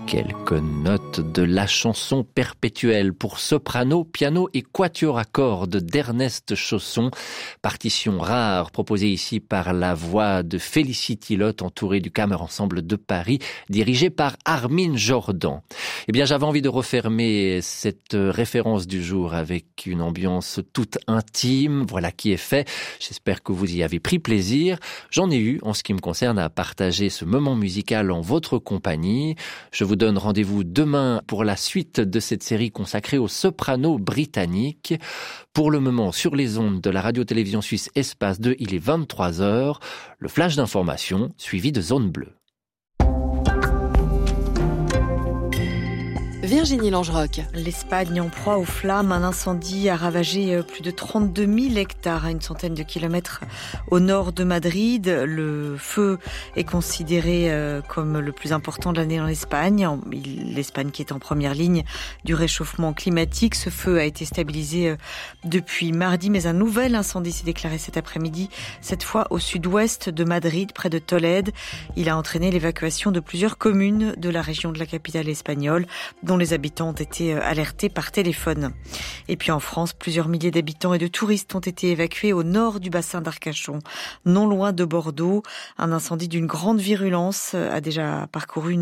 Quelques notes de la chanson perpétuelle pour soprano, piano et quatuor à cordes d'Ernest Chausson. Partition rare proposée ici par la voix de Félicity Lotte, entourée du Kammer Ensemble de Paris, dirigé par Armin Jordan. Eh bien, j'avais envie de refermer cette référence du jour avec une ambiance toute intime. Voilà qui est fait. J'espère que vous y avez pris plaisir. J'en ai eu, en ce qui me concerne, à partager ce moment musical en votre compagnie. Je vous donne rendez-vous demain pour la suite de cette série consacrée aux sopranos britanniques. Pour le moment, sur les ondes de la radio-télévision suisse Espace 2, il est 23h. Le flash d'information suivi de Zone Bleue. Virginie Langerock. L'Espagne en proie aux flammes. Un incendie a ravagé plus de 32 000 hectares à une centaine de kilomètres au nord de Madrid. Le feu est considéré comme le plus important de l'année dans l'Espagne. L'Espagne qui est en première ligne du réchauffement climatique. Ce feu a été stabilisé depuis mardi, mais un nouvel incendie s'est déclaré cet après-midi, cette fois au sud-ouest de Madrid, près de Tolède. Il a entraîné l'évacuation de plusieurs communes de la région de la capitale espagnole, dont les habitants ont été alertés par téléphone. Et puis en France, plusieurs milliers d'habitants et de touristes ont été évacués au nord du bassin d'Arcachon, non loin de Bordeaux. Un incendie d'une grande virulence a déjà parcouru